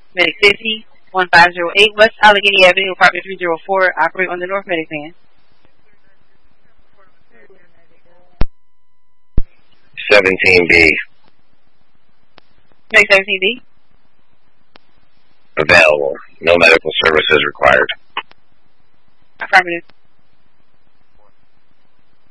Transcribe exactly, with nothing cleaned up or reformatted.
Medic fifty, one five zero eight West Allegheny Avenue, apartment three oh four, operate on the North Medic van. seventeen B. Medic seventeen B. Available. No medical services required. Affirmative.